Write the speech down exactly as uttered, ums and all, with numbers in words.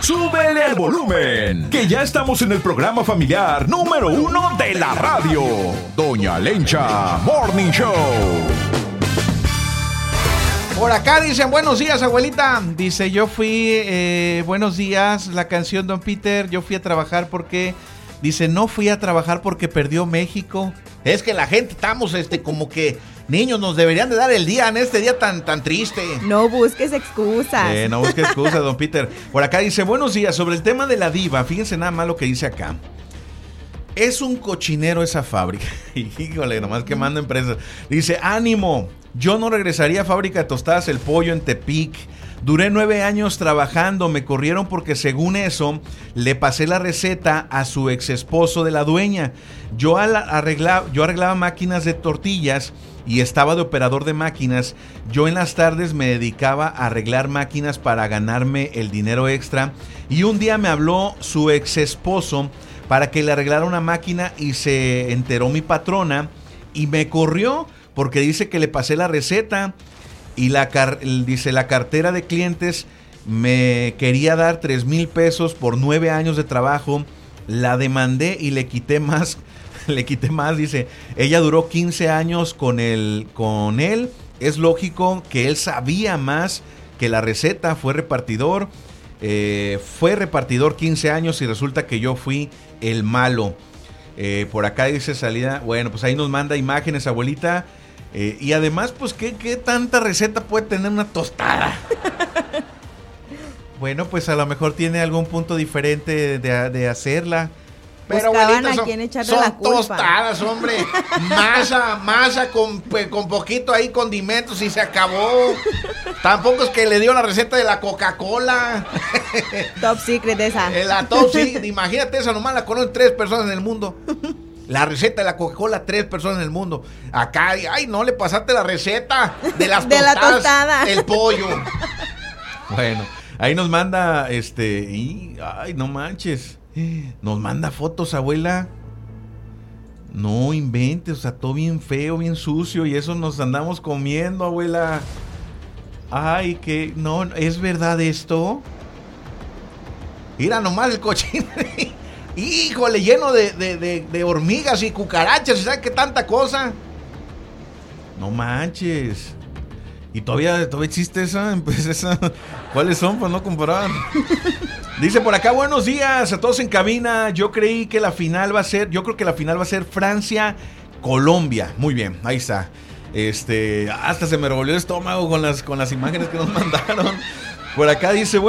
súbele al volumen, que ya estamos en el programa familiar número uno de la radio, Doña Lencha Morning Show. Por acá dicen, buenos días, abuelita. Dice, yo fui, eh, buenos días, la canción Don Peter, yo fui a trabajar porque, dice, no fui a trabajar porque perdió México. Es que la gente estamos, este, como que, niños, nos deberían de dar el día en este día tan, tan triste. No busques excusas. Eh, no busques excusas, Don Peter. Por acá dice, buenos días, sobre el tema de la diva, fíjense nada más lo que dice acá. Es un cochinero esa fábrica. Híjole, nomás quemando empresas. Dice, ánimo, yo no regresaría a Fábrica de Tostadas El Pollo en Tepic. Duré nueve años trabajando, me corrieron porque según eso le pasé la receta a su ex esposo de la dueña. Yo, arreglaba, yo arreglaba máquinas de tortillas y estaba de operador de máquinas. Yo en las tardes me dedicaba a arreglar máquinas para ganarme el dinero extra. Y un día me habló su ex esposo para que le arreglara una máquina y se enteró mi patrona y me corrió porque dice que le pasé la receta y la car- dice la cartera de clientes me quería dar tres mil pesos por nueve años de trabajo. La demandé y le quité más, le quité más, dice, ella duró quince años con él, con él, es lógico que él sabía más que la receta, fue repartidor, eh, fue repartidor quince años y resulta que yo fui el malo. Eh, por acá dice salida, bueno, pues ahí nos manda imágenes, abuelita. Eh, y además, pues, ¿qué, ¿qué tanta receta puede tener una tostada? Bueno, pues a lo mejor tiene algún punto diferente de, de hacerla. Pero abuelita, son, son la tostadas, hombre. Masa, masa con, pues, con poquito ahí condimentos y se acabó. Tampoco es que le dio la receta de la Coca-Cola. Top secret esa. La top secret, imagínate, esa nomás la conocen tres personas en el mundo. La receta de la Coca-Cola, tres personas en el mundo. Acá, ay, no le pasaste la receta de las de tostadas, la tostada. El pollo. Bueno, ahí nos manda, este, y, ay, no manches. Nos manda fotos, abuela. No inventes, o sea, todo bien feo, bien sucio. Y eso nos andamos comiendo, abuela. Ay, que, no, ¿es verdad esto? Mira nomás el cochino. Híjole, lleno de, de, de, de hormigas y cucarachas, ¿sabes qué tanta cosa? No manches. ¿Y todavía, todavía existe esa? Pues esa? ¿Cuáles son? Pues no comparar. Dice por acá, buenos días a todos en cabina. Yo creí que la final va a ser, yo creo que la final va a ser Francia-Colombia. Muy bien, ahí está. Este, hasta se me revolvió el estómago con las, con las imágenes que nos mandaron. Por acá dice,